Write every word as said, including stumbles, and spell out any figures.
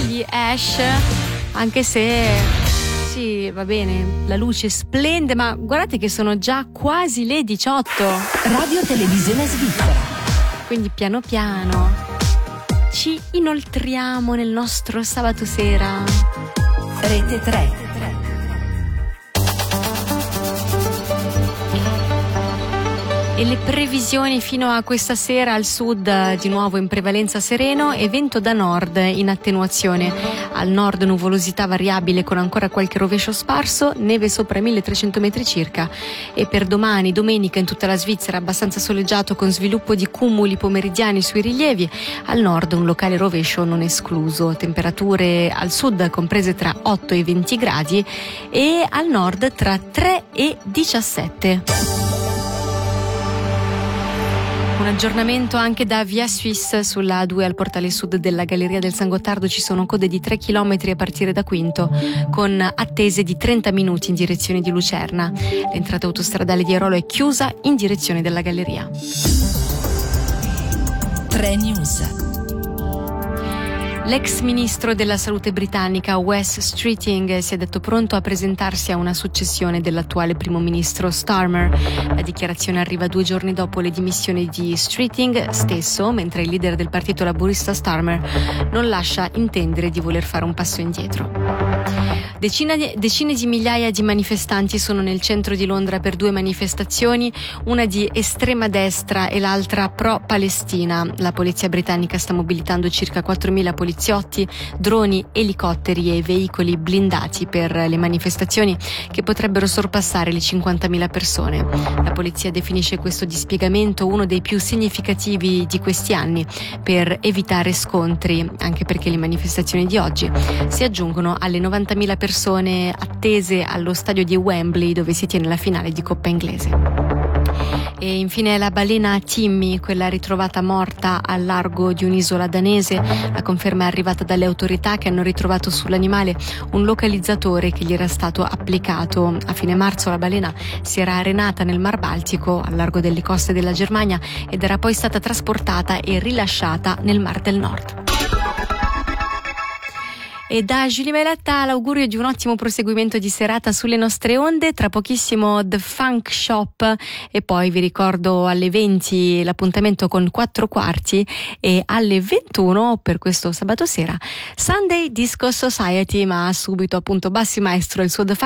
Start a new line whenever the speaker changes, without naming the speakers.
gli Ash, anche se sì, va bene, la luce splende, ma guardate che sono già quasi le diciotto.
Radio Televisione Svizzera.
Quindi piano piano ci inoltriamo nel nostro sabato sera.
Rete tre.
E le previsioni fino a questa sera: al sud di nuovo in prevalenza sereno e vento da nord in attenuazione. Al nord nuvolosità variabile con ancora qualche rovescio sparso, neve sopra i milletrecento metri circa. E per domani, domenica, in tutta la Svizzera abbastanza soleggiato con sviluppo di cumuli pomeridiani sui rilievi. Al nord un locale rovescio non escluso. Temperature al sud comprese tra otto e venti gradi e al nord tra tre e diciassette. Un aggiornamento anche da Via Suisse sulla A due al portale sud della Galleria del San Gottardo. Ci sono code di tre chilometri a partire da Quinto, con attese di trenta minuti in direzione di Lucerna. L'entrata autostradale di Arolo è chiusa in direzione della Galleria.
tre News.
L'ex ministro della salute britannica Wes Streeting si è detto pronto a presentarsi a una successione dell'attuale primo ministro Starmer. La dichiarazione arriva due giorni dopo le dimissioni di Streeting stesso, mentre il leader del partito laburista Starmer non lascia intendere di voler fare un passo indietro. Decine di, decine di migliaia di manifestanti sono nel centro di Londra per due manifestazioni, una di estrema destra e l'altra pro-Palestina. La polizia britannica sta mobilitando circa quattromila poliziotti, droni, elicotteri e veicoli blindati per le manifestazioni che potrebbero sorpassare le cinquantamila persone. La polizia definisce questo dispiegamento uno dei più significativi di questi anni per evitare scontri, anche perché le manifestazioni di oggi si aggiungono alle novantamila persone attese allo stadio di Wembley, dove si tiene la finale di Coppa Inglese. E infine la balena Timmy, quella ritrovata morta al largo di un'isola danese. La conferma è arrivata dalle autorità, che hanno ritrovato sull'animale un localizzatore che gli era stato applicato. A fine marzo la balena si era arenata nel Mar Baltico, al largo delle coste della Germania, ed era poi stata trasportata e rilasciata nel Mar del Nord. E da Julie Meletta l'augurio di un ottimo proseguimento di serata sulle nostre onde. Tra pochissimo The Funk Shop e poi vi ricordo alle venti l'appuntamento con quattro quarti e alle ventuno per questo sabato sera Sunday Disco Society, ma subito appunto Bassi Maestro e il suo The Funk